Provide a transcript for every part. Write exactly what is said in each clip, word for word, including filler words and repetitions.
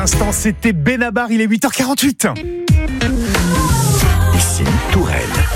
Instant, c'était Benabar, il est huit heures quarante-huit. Ici Touraine.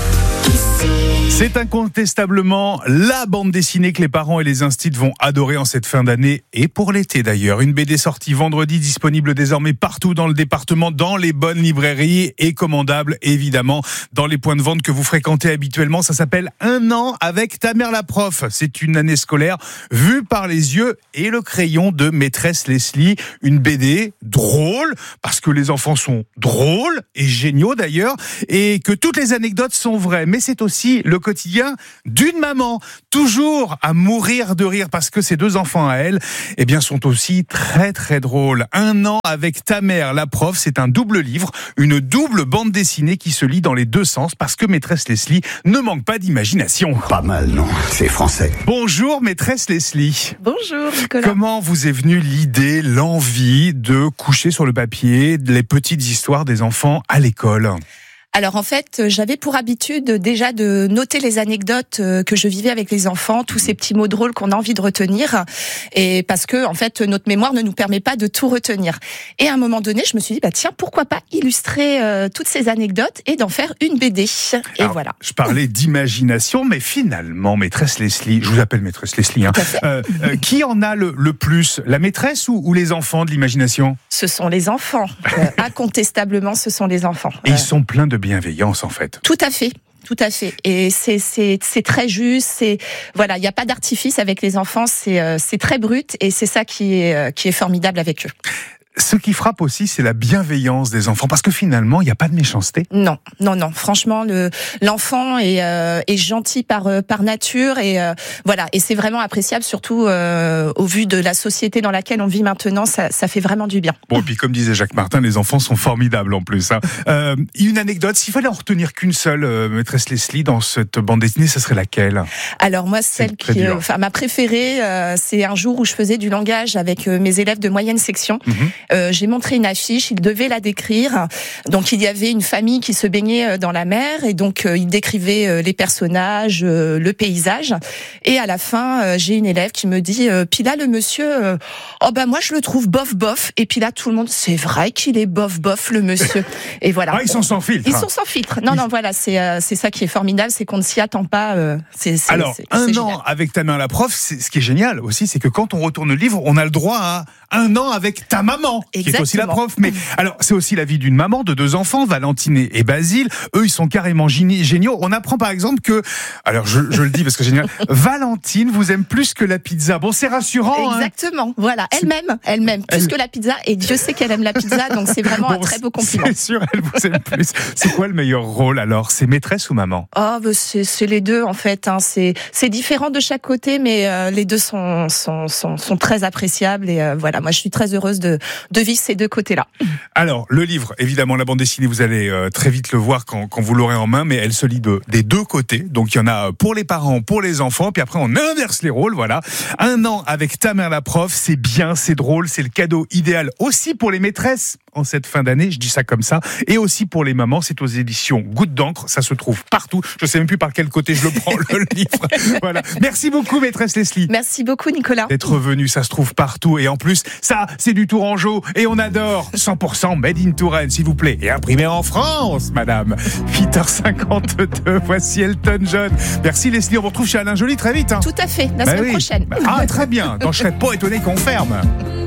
C'est incontestablement la bande dessinée que les parents et les instits vont adorer en cette fin d'année et pour l'été d'ailleurs. Une B D sortie vendredi, disponible désormais partout dans le département, dans les bonnes librairies et commandable évidemment dans les points de vente que vous fréquentez habituellement. Ça s'appelle Un an avec ta mère la prof. C'est une année scolaire vue par les yeux et le crayon de maîtresse Leslie. Une B D drôle parce que les enfants sont drôles et géniaux d'ailleurs et que toutes les anecdotes sont vraies. Mais c'est aussi le quotidien d'une maman, toujours à mourir de rire parce que ses deux enfants à elle, eh bien, sont aussi très très drôles. Un an avec ta mère, la prof, c'est un double livre, une double bande dessinée qui se lit dans les deux sens parce que maîtresse Leslie ne manque pas d'imagination. Pas mal, non? C'est français. Bonjour maîtresse Leslie. Bonjour Nicolas. Comment vous est venue l'idée, l'envie de coucher sur le papier les petites histoires des enfants à l'école ? Alors en fait, j'avais pour habitude déjà de noter les anecdotes que je vivais avec les enfants, tous ces petits mots drôles qu'on a envie de retenir, et parce que en fait notre mémoire ne nous permet pas de tout retenir. Et à un moment donné, je me suis dit bah tiens, pourquoi pas illustrer euh, toutes ces anecdotes et d'en faire une B D. Et Alors, voilà. Je parlais d'imagination, mais finalement, maîtresse Leslie, je vous appelle maîtresse Leslie, hein, euh, euh, qui en a le, le plus, la maîtresse ou, ou les enfants de l'imagination ? Ce sont les enfants, euh, incontestablement, ce sont les enfants. Et Euh, ils sont pleins de bienveillance en fait. Tout à fait. Tout à fait. Et c'est c'est c'est très juste. C'est voilà, il n'y a pas d'artifice avec les enfants. C'est euh, c'est très brut et c'est ça qui est euh, qui est formidable avec eux. Ce qui frappe aussi, c'est la bienveillance des enfants, parce que finalement, il n'y a pas de méchanceté. Non, non, non. Franchement, le l'enfant est euh, est gentil par euh, par nature et euh, voilà. Et c'est vraiment appréciable, surtout euh, au vu de la société dans laquelle on vit maintenant. Ça ça fait vraiment du bien. Bon, et puis comme disait Jacques Martin, les enfants sont formidables en plus. Hein. Euh, une anecdote, s'il fallait en retenir qu'une seule, euh, maîtresse Leslie, dans cette bande dessinée, ça serait laquelle ? Alors moi, celle très qui, dur. euh, enfin ma préférée, euh, c'est un jour où je faisais du langage avec euh, mes élèves de moyenne section. Mhm. Euh, j'ai montré une affiche, ils devaient la décrire. Donc il y avait une famille qui se baignait dans la mer et donc euh, ils décrivaient euh, les personnages, euh, le paysage. Et à la fin, euh, j'ai une élève qui me dit euh, puis là le monsieur, euh, oh ben moi je le trouve bof bof. Et puis là tout le monde, c'est vrai qu'il est bof bof le monsieur. Et voilà. Ah, ils sont sans filtre. Ils sont sans filtre. Non, non, voilà, c'est euh, c'est ça qui est formidable, c'est qu'on ne s'y attend pas. Euh, c'est, c'est, Alors, c'est, un c'est an génial. avec ta main la prof, c'est, ce qui est génial aussi, c'est que quand on retourne le livre, on a le droit à un an avec ta maman, qui est aussi la Exactement. prof. Mais alors, c'est aussi la vie d'une maman de deux enfants, Valentine et Basile. Eux, ils sont carrément géni- géniaux. On apprend par exemple que, alors je, je le dis parce que c'est génial, Valentine vous aime plus que la pizza. Bon, c'est rassurant. Hein. Exactement, voilà, elle-même, elle-même, plus Elle- que la pizza, et Dieu sait qu'elle aime la pizza, donc c'est vraiment un Bon, très beau compliment. C'est sûr, elle vous aime plus. C'est quoi le meilleur rôle alors ? C'est maîtresse ou maman ? Oh, bah, c'est, c'est les deux en fait. Hein. C'est, c'est différent de chaque côté, mais euh, les deux sont, sont, sont, sont très appréciables. Et euh, voilà, moi je suis très heureuse de, de vivre ces deux côtés-là. Alors, le livre, évidemment, la bande dessinée, vous allez euh, très vite le voir quand, quand vous l'aurez en main, mais elle se lit de, des deux côtés. Donc, il y en a pour les parents, pour les enfants, puis après, on inverse les rôles, voilà. Un an avec ta mère la prof, c'est bien, c'est drôle, c'est le cadeau idéal aussi pour les maîtresses en cette fin d'année, je dis ça comme ça, et aussi pour les mamans, c'est aux éditions Goutte d'encre, ça se trouve partout. Je sais même plus par quel côté je le prends, le livre. Voilà. Merci beaucoup, maîtresse Leslie. Merci beaucoup, Nicolas. D'être revenu, ça se trouve partout. Et en plus, ça, c'est du Tourangeau. Et on adore. cent pour cent made in Touraine, s'il vous plaît. Et imprimé en France, madame. huit heures cinquante-deux, voici Elton John. Merci Leslie, on vous retrouve chez Alain Joly très vite. Hein. Tout à fait, la Bah semaine oui. prochaine. Ah, très bien. Donc je serais pas étonné qu'on ferme.